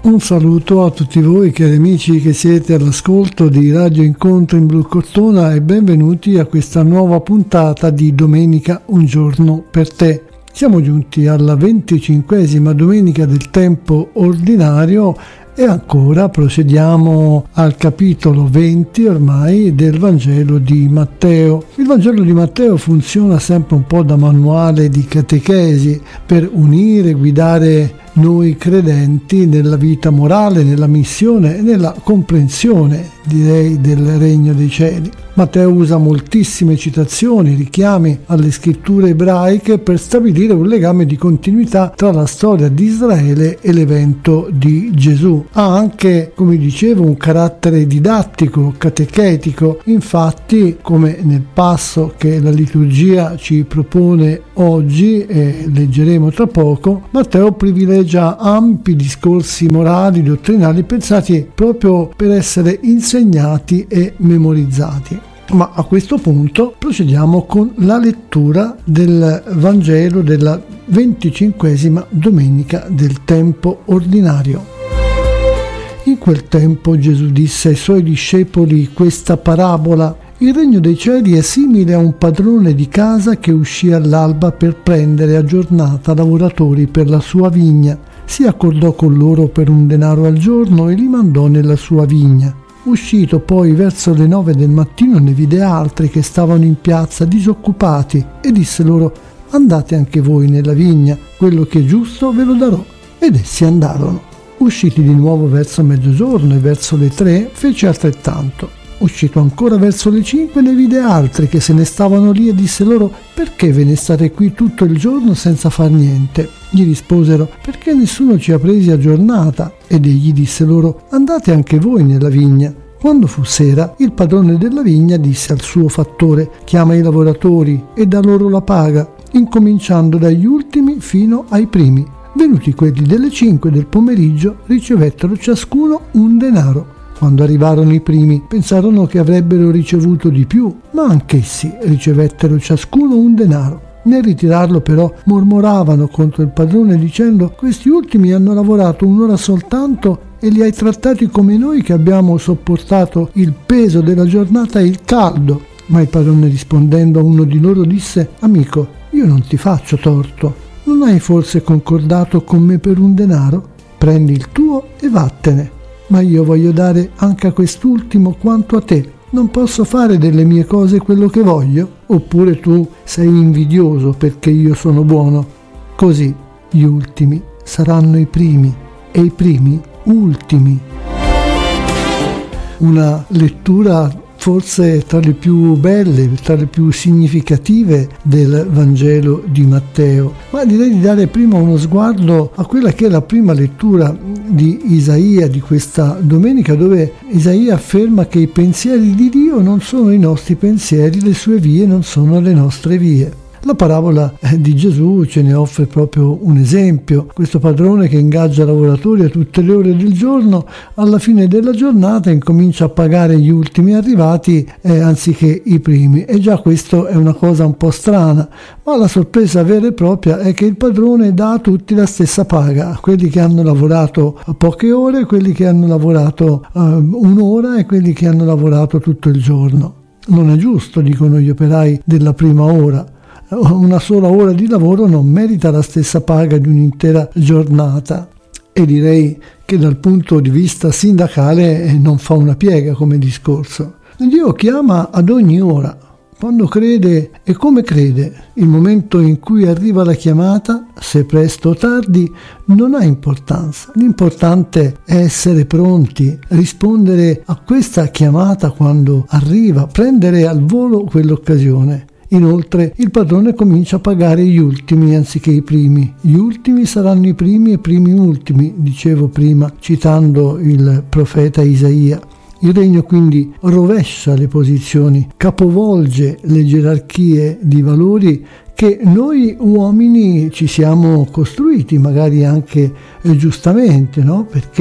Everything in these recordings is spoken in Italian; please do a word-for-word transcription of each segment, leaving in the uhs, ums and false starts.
Un saluto a tutti voi cari amici che siete all'ascolto di Radio Incontro in Blu Cortona e benvenuti a questa nuova puntata di Domenica un giorno per te. Siamo giunti alla venticinquesima domenica del tempo ordinario e ancora procediamo al capitolo venti ormai del Vangelo di Matteo. Il Vangelo di Matteo funziona sempre un po' da manuale di catechesi per unire, guidare noi credenti nella vita morale, nella missione e nella comprensione, direi, del regno dei cieli. Matteo usa moltissime citazioni, richiami alle scritture ebraiche per stabilire un legame di continuità tra la storia di Israele e l'evento di Gesù. Ha anche, come dicevo, un carattere didattico, catechetico. Infatti, come nel passo che la liturgia ci propone oggi e leggeremo tra poco, Matteo privilegia ampi discorsi morali, dottrinali, pensati proprio per essere insegnati e memorizzati. Ma a questo punto procediamo con la lettura del Vangelo della venticinquesima domenica del tempo ordinario. In quel tempo Gesù disse ai suoi discepoli questa parabola: il regno dei cieli è simile a un padrone di casa che uscì all'alba per prendere a giornata lavoratori per la sua vigna. Si accordò con loro per un denaro al giorno e li mandò nella sua vigna. Uscito poi verso le nove del mattino ne vide altri che stavano in piazza disoccupati e disse loro: andate anche voi nella vigna, quello che è giusto ve lo darò. Ed essi andarono. Usciti di nuovo verso mezzogiorno e verso le tre fece altrettanto. Uscito ancora verso le cinque ne vide altri che se ne stavano lì e disse loro: perché ve ne state qui tutto il giorno senza far niente? Gli risposero: perché nessuno ci ha presi a giornata. Ed egli disse loro: andate anche voi nella vigna. Quando fu sera, il padrone della vigna disse al suo fattore: chiama i lavoratori e dà loro la paga, incominciando dagli ultimi fino ai primi. Venuti quelli delle cinque del pomeriggio, ricevettero ciascuno un denaro. Quando arrivarono i primi, pensarono che avrebbero ricevuto di più, ma anch'essi ricevettero ciascuno un denaro. Nel ritirarlo però mormoravano contro il padrone dicendo: questi ultimi hanno lavorato un'ora soltanto e li hai trattati come noi che abbiamo sopportato il peso della giornata e il caldo. Ma il padrone rispondendo a uno di loro disse: amico, io non ti faccio torto. Non hai forse concordato con me per un denaro? Prendi il tuo e vattene. Ma io voglio dare anche a quest'ultimo quanto a te. Non posso fare delle mie cose quello che voglio? Oppure tu sei invidioso perché io sono buono? Così gli ultimi saranno i primi e i primi ultimi. Una lettura forse tra le più belle, tra le più significative del Vangelo di Matteo. Ma direi di dare prima uno sguardo a quella che è la prima lettura di Isaia di questa domenica, dove Isaia afferma che i pensieri di Dio non sono i nostri pensieri, le sue vie non sono le nostre vie. La parabola di Gesù ce ne offre proprio un esempio. Questo padrone che ingaggia lavoratori a tutte le ore del giorno, alla fine della giornata incomincia a pagare gli ultimi arrivati eh, anziché i primi. E già questo è una cosa un po' strana, ma la sorpresa vera e propria è che il padrone dà a tutti la stessa paga, a quelli che hanno lavorato poche ore, quelli che hanno lavorato uh, un'ora e quelli che hanno lavorato tutto il giorno. Non è giusto, dicono gli operai della prima ora. Una sola ora di lavoro non merita la stessa paga di un'intera giornata, e direi che dal punto di vista sindacale non fa una piega come discorso. Dio chiama ad ogni ora, quando crede e come crede. Il momento in cui arriva la chiamata, se presto o tardi, non ha importanza. L'importante è essere pronti, rispondere a questa chiamata quando arriva, prendere al volo quell'occasione. Inoltre il padrone comincia a pagare gli ultimi anziché i primi. Gli ultimi saranno i primi e i primi ultimi, dicevo prima, citando il profeta Isaia. Il regno quindi rovescia le posizioni, capovolge le gerarchie di valori che noi uomini ci siamo costruiti, magari anche eh, giustamente, no? Perché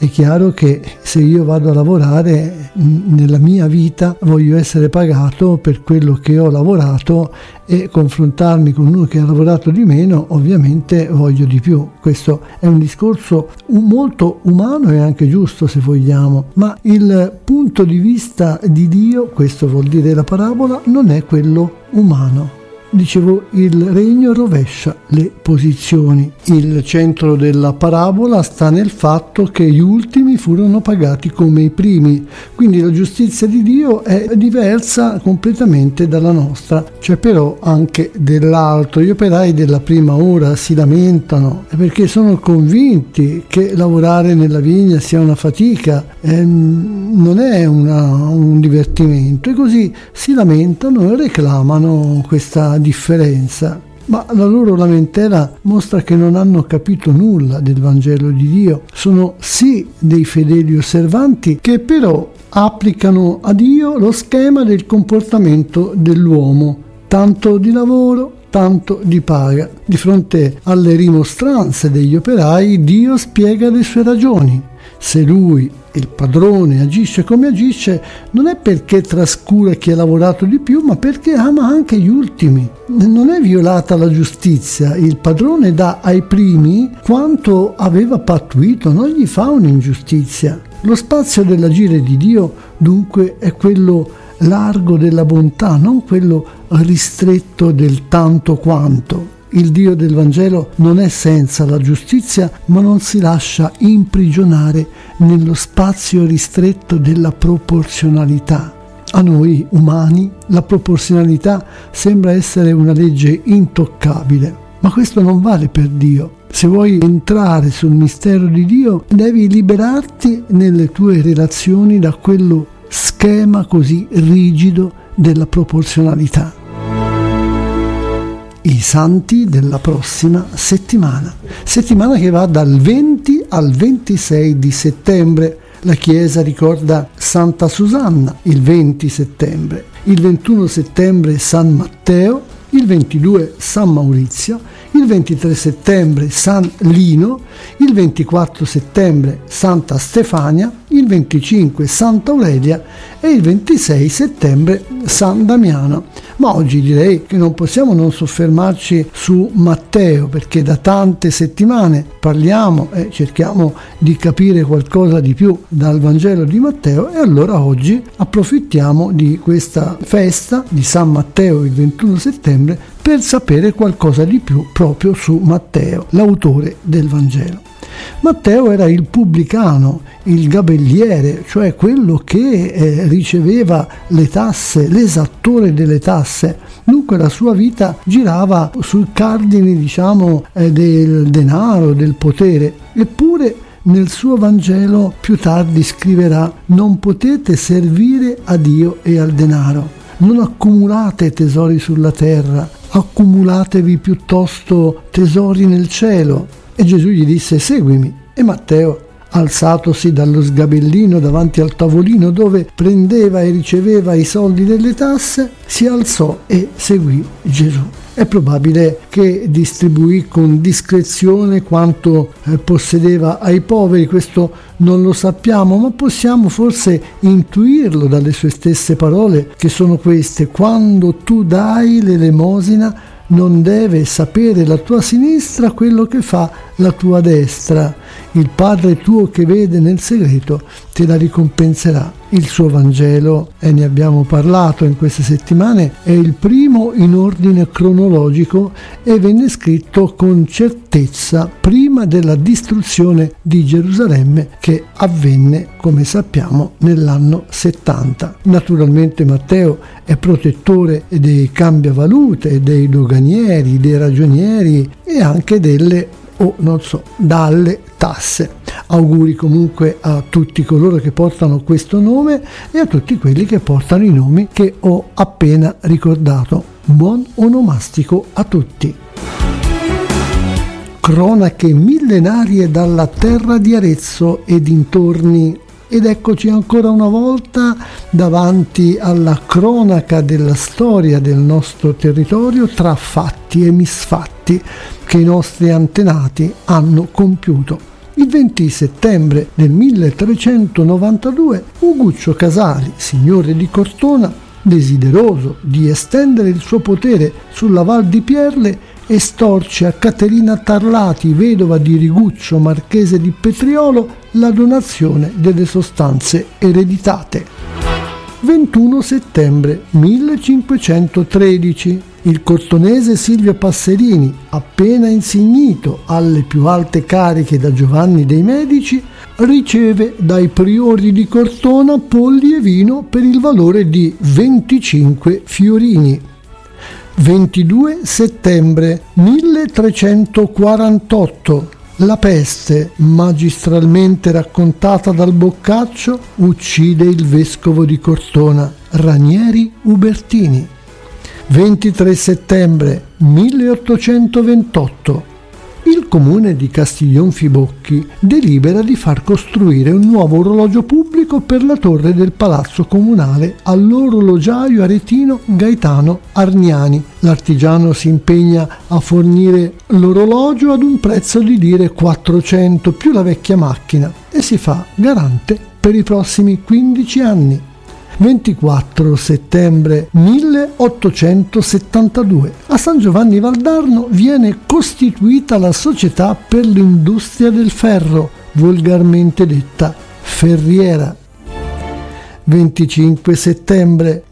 È chiaro che se io vado a lavorare nella mia vita voglio essere pagato per quello che ho lavorato, e confrontarmi con uno che ha lavorato di meno, ovviamente voglio di più. Questo è un discorso molto umano e anche giusto, se vogliamo, ma il punto di vista di Dio, questo vuol dire la parabola, non è quello umano. Dicevo, il regno rovescia le posizioni. Il centro della parabola sta nel fatto che gli ultimi furono pagati come i primi, quindi la giustizia di Dio è diversa completamente dalla nostra. C'è però anche dell'altro. Gli operai della prima ora si lamentano perché sono convinti che lavorare nella vigna sia una fatica, eh, non è una, un divertimento, e così si lamentano e reclamano questa differenza. Ma la loro lamentela mostra che non hanno capito nulla del Vangelo di Dio. Sono sì dei fedeli osservanti che però applicano a Dio lo schema del comportamento dell'uomo: tanto di lavoro, tanto di paga. Di fronte alle rimostranze degli operai, Dio spiega le sue ragioni. Se lui, il padrone, agisce come agisce, non è perché trascura chi ha lavorato di più, ma perché ama anche gli ultimi. Non è violata la giustizia. Il padrone dà ai primi quanto aveva pattuito, non gli fa un'ingiustizia. Lo spazio dell'agire di Dio, dunque, è quello largo della bontà, non quello ristretto del tanto quanto. Il Dio del Vangelo non è senza la giustizia, ma non si lascia imprigionare nello spazio ristretto della proporzionalità. A noi umani la proporzionalità sembra essere una legge intoccabile, ma questo non vale per Dio. Se vuoi entrare sul mistero di Dio, devi liberarti nelle tue relazioni da quello schema così rigido della proporzionalità. I santi della prossima settimana, settimana che va dal venti al ventisei di settembre. La Chiesa ricorda Santa Susanna il venti settembre, il ventuno settembre San Matteo, il ventidue San Maurizio, il ventitré settembre San Lino, il ventiquattro settembre Santa Stefania, il venticinque Santa Aurelia e il ventisei settembre San Damiano. Ma oggi direi che non possiamo non soffermarci su Matteo, perché da tante settimane parliamo e cerchiamo di capire qualcosa di più dal Vangelo di Matteo, e allora oggi approfittiamo di questa festa di San Matteo il ventuno settembre per sapere qualcosa di più proprio su Matteo, l'autore del Vangelo. Matteo era il pubblicano, il gabelliere, cioè quello che eh, riceveva le tasse, l'esattore delle tasse. Dunque la sua vita girava sui cardini, diciamo, eh, del denaro, del potere. Eppure nel suo Vangelo più tardi scriverà: non potete servire a Dio e al denaro. Non accumulate tesori sulla terra, accumulatevi piuttosto tesori nel cielo. E Gesù gli disse: seguimi. E Matteo, alzatosi dallo sgabellino davanti al tavolino dove prendeva e riceveva i soldi delle tasse, si alzò e seguì Gesù. È probabile che distribuì con discrezione quanto eh, possedeva ai poveri, questo non lo sappiamo, ma possiamo forse intuirlo dalle sue stesse parole, che sono queste: quando tu dai l'elemosina, non deve sapere la tua sinistra quello che fa la tua destra. Il Padre tuo che vede nel segreto te la ricompenserà. Il suo Vangelo, e ne abbiamo parlato in queste settimane, è il primo in ordine cronologico e venne scritto con certezza prima della distruzione di Gerusalemme, che avvenne, come sappiamo, nell'anno settanta. Naturalmente Matteo è protettore dei cambiavalute, dei doganieri, dei ragionieri e anche delle, o non so, dalle tasse. Auguri comunque a tutti coloro che portano questo nome e a tutti quelli che portano i nomi che ho appena ricordato. Buon onomastico a tutti. Cronache millenarie dalla terra di Arezzo e dintorni. Ed eccoci ancora una volta davanti alla cronaca della storia del nostro territorio tra fatti e misfatti che i nostri antenati hanno compiuto. Il venti settembre del milletrecentonovantadue Uguccio Casali, signore di Cortona, desideroso di estendere il suo potere sulla Val di Pierle, estorce a Caterina Tarlati, vedova di Riguccio, marchese di Petriolo, la donazione delle sostanze ereditate. ventuno settembre millecinquecentotredici il cortonese Silvio Passerini, appena insignito alle più alte cariche da Giovanni dei Medici, riceve dai priori di Cortona polli e vino per il valore di venticinque fiorini. ventidue settembre milletrecentoquarantotto la peste, magistralmente raccontata dal Boccaccio, uccide il vescovo di Cortona, Ranieri Ubertini. ventitré settembre milleottocentoventotto il comune di Castiglion Fibocchi delibera di far costruire un nuovo orologio pubblico per la torre del palazzo comunale all'orologiaio aretino Gaetano Arniani. L'artigiano si impegna a fornire l'orologio ad un prezzo di lire quattrocento più la vecchia macchina e si fa garante per i prossimi quindici anni. ventiquattro settembre milleottocentosettantadue a San Giovanni Valdarno viene costituita la Società per l'Industria del Ferro, volgarmente detta Ferriera. venticinque settembre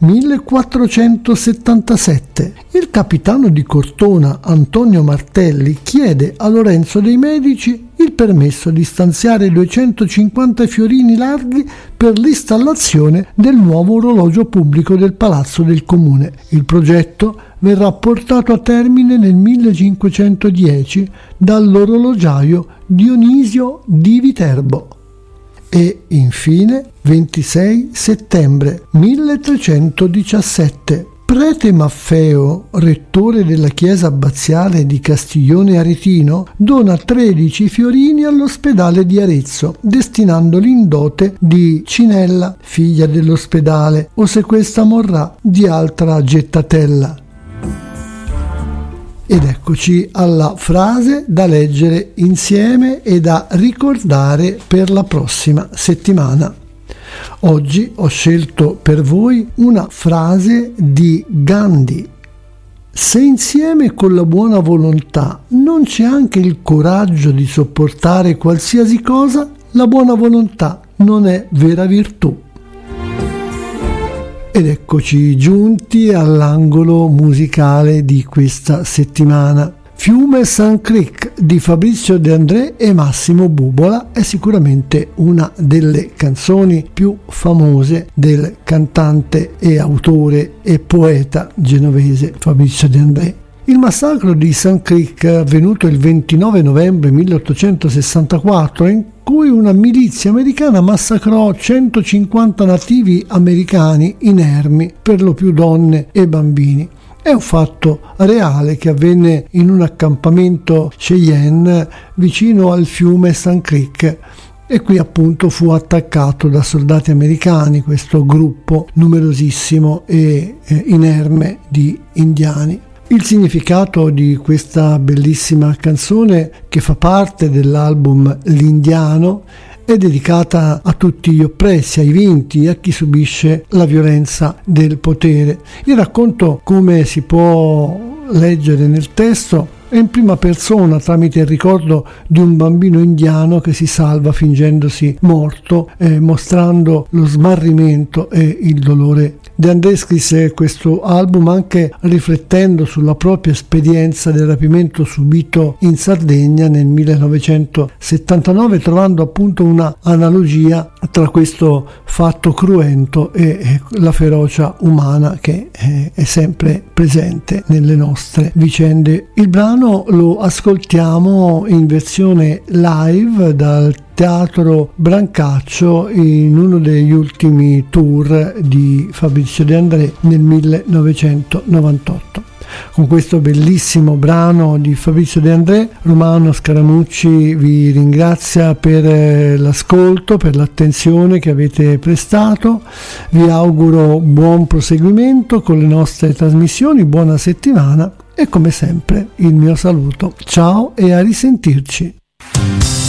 millequattrocentosettantasette il capitano di Cortona Antonio Martelli chiede a Lorenzo dei Medici il permesso di stanziare duecentocinquanta fiorini larghi per l'installazione del nuovo orologio pubblico del Palazzo del Comune. Il progetto verrà portato a termine nel millecinquecentodieci dall'orologiaio Dionisio di Viterbo. E infine ventisei settembre milletrecentodiciassette prete Maffeo, rettore della chiesa abbaziale di Castiglione Aretino, dona tredici fiorini all'ospedale di Arezzo, destinandoli in dote di Cinella, figlia dell'ospedale, o se questa morrà di altra gettatella. Ed eccoci alla frase da leggere insieme e da ricordare per la prossima settimana. Oggi ho scelto per voi una frase di Gandhi. Se insieme con la buona volontà non c'è anche il coraggio di sopportare qualsiasi cosa, la buona volontà non è vera virtù. Ed eccoci giunti all'angolo musicale di questa settimana. Fiume Sun Creek di Fabrizio De André e Massimo Bubola è sicuramente una delle canzoni più famose del cantante e autore e poeta genovese Fabrizio De André. Il massacro di Sun Creek, avvenuto il ventinove novembre milleottocentosessantaquattro, in cui una milizia americana massacrò centocinquanta nativi americani inermi, per lo più donne e bambini. È un fatto reale che avvenne in un accampamento Cheyenne vicino al fiume Sun Creek e qui appunto fu attaccato da soldati americani questo gruppo numerosissimo e eh, inerme di indiani. Il significato di questa bellissima canzone, che fa parte dell'album L'Indiano, è dedicata a tutti gli oppressi, ai vinti, a chi subisce la violenza del potere. Il racconto, come si può leggere nel testo, è in prima persona tramite il ricordo di un bambino indiano che si salva fingendosi morto, eh, mostrando lo smarrimento e il dolore. De André scrisse questo album anche riflettendo sulla propria esperienza del rapimento subito in Sardegna nel millenovecentosettantanove, trovando appunto una analogia tra questo fatto cruento e la ferocia umana che è sempre presente nelle nostre vicende. Il brano lo ascoltiamo in versione live dal Teatro Brancaccio in uno degli ultimi tour di Fabrizio De André nel millenovecentonovantotto. Con questo bellissimo brano di Fabrizio De André, Romano Scaramucci vi ringrazia per l'ascolto, per l'attenzione che avete prestato. Vi auguro buon proseguimento con le nostre trasmissioni, buona settimana e come sempre il mio saluto. Ciao e a risentirci.